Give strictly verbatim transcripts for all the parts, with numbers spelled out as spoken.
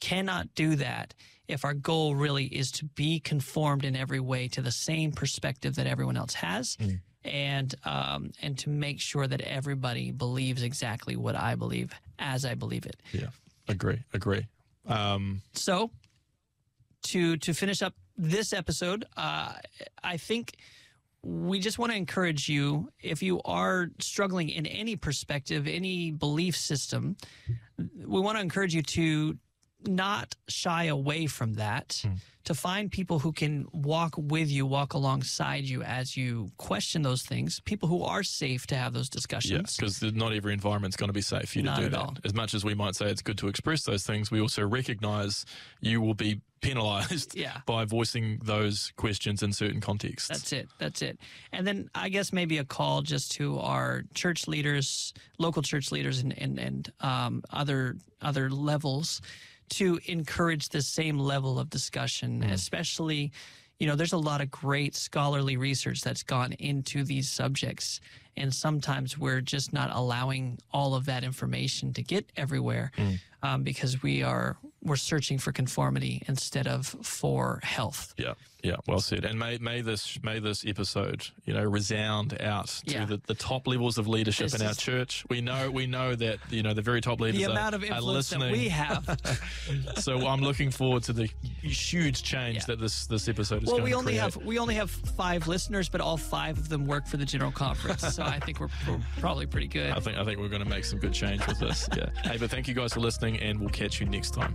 cannot do that if our goal really is to be conformed in every way to the same perspective that everyone else has, mm. and um, and to make sure that everybody believes exactly what I believe as I believe it. Yeah, agree, agree. Um, so to to finish up this episode, uh, I think we just want to encourage you, if you are struggling in any perspective, any belief system, we want to encourage you to not shy away from that, mm. to find people who can walk with you, walk alongside you as you question those things, people who are safe to have those discussions. Yeah, because not every environment's going to be safe for you to not do at that. All. As much as we might say it's good to express those things, we also recognize you will be penalized yeah. by voicing those questions in certain contexts. That's it. That's it. And then I guess maybe a call just to our church leaders, local church leaders, and and, and um, other other levels to encourage the same level of discussion, mm. especially, you know, there's a lot of great scholarly research that's gone into these subjects, and sometimes we're just not allowing all of that information to get everywhere, mm. um, because we are we're searching for conformity instead of for health. Yeah, yeah, well said. And may may this may this episode, you know, resound out to yeah. the, the top levels of leadership this in our is, church. We know we know that, you know, the very top leaders the are, amount of are influence listening. that we have. So I'm looking forward to the huge change yeah. that this this episode is well, going we to only create. have we only have five listeners, but all five of them work for the General Conference. So I think we're, we're probably pretty good. I think I think we're going to make some good change with this. Yeah. Hey, but thank you guys for listening, and we'll catch you next time.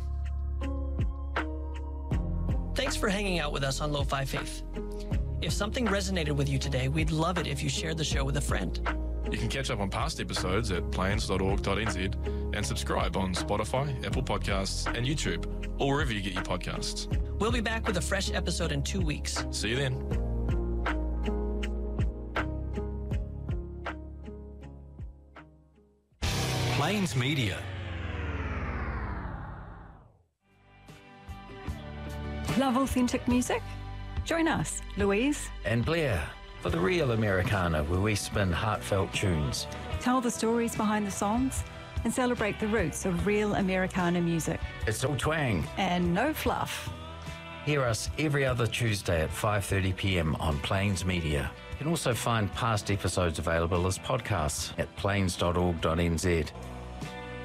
Thanks for hanging out with us on Lo-Fi Faith. If something resonated with you today, we'd love it if you shared the show with a friend. You can catch up on past episodes at plains dot org dot n z and subscribe on Spotify, Apple Podcasts, and YouTube, or wherever you get your podcasts. We'll be back with a fresh episode in two weeks. See you then. Plains Media. Love authentic music? Join us, Louise and Blair, for the Real Americana, where we spin heartfelt tunes. Tell the stories behind the songs and celebrate the roots of real Americana music. It's all twang and no fluff. Hear us every other Tuesday at five thirty p.m. on Plains Media. You can also find past episodes available as podcasts at plains dot org dot n z.